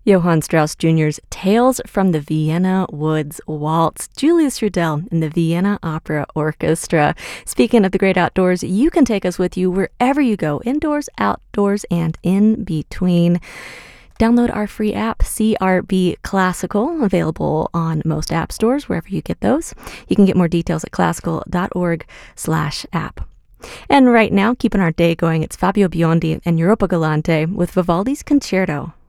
Johann Strauss Jr.'s Tales from the Vienna Woods Waltz, Julius Rudel and the Vienna Opera Orchestra. Speaking of the great outdoors, you can take us with you wherever you go, indoors, outdoors, and in between. Download our free app, CRB Classical, available on most app stores, wherever you get those. You can get more details at classical.org/app. And right now, keeping our day going, it's Fabio Biondi and Europa Galante with Vivaldi's Concerto.